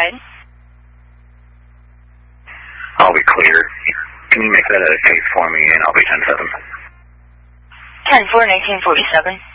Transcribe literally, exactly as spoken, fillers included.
ahead. I'll be clear. Can you make that a case for me, and I'll be ten seven? ten four, nineteen forty-seven.